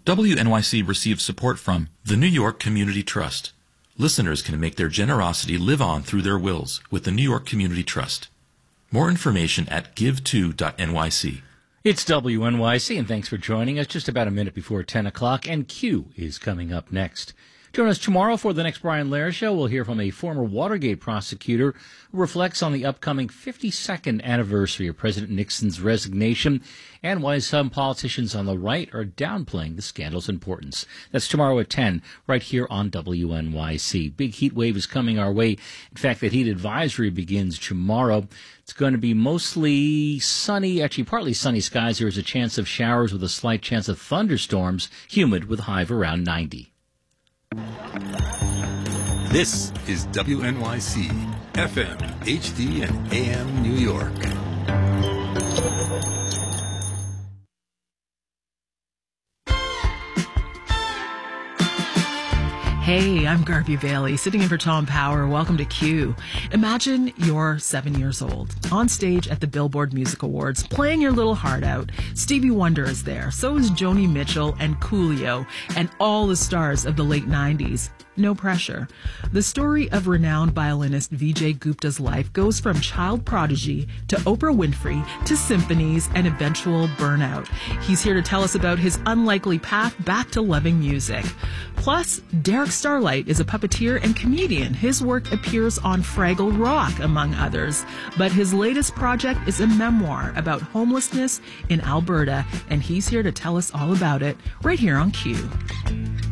WNYC receives support from the New York Community Trust. Listeners can make their generosity live on through their wills with the New York Community Trust. More information at give2.nyc. It's WNYC, and thanks for joining us just about a minute before 10 o'clock, and Q is coming up next. Join us tomorrow for the next Brian Lehrer Show. We'll hear from a former Watergate prosecutor who reflects on the upcoming 52nd anniversary of President Nixon's resignation and why some politicians on the right are downplaying the scandal's importance. That's tomorrow at 10, right here on WNYC. Big heat wave is coming our way. In fact, that heat advisory begins tomorrow. It's going to be mostly sunny, actually partly sunny skies. There is a chance of showers with a slight chance of thunderstorms, humid with a high of around 90. This is WNYC, FM, HD, and AM New York. Hey, I'm Garvey Bailey, sitting in for Tom Power. Welcome to Q. Imagine you're 7 years old, on stage at the Billboard Music Awards, playing your little heart out. Stevie Wonder is there, so is Joni Mitchell and Coolio, and all the stars of the late 90s. No pressure. The story of renowned violinist Vijay Gupta's life goes from child prodigy to Oprah Winfrey to symphonies and eventual burnout. He's here to tell us about his unlikely path back to loving music. Plus, Derek Starlight is a puppeteer and comedian. His work appears on Fraggle Rock, among others. But his latest project is a memoir about homelessness in Alberta, and he's here to tell us all about it right here on Q.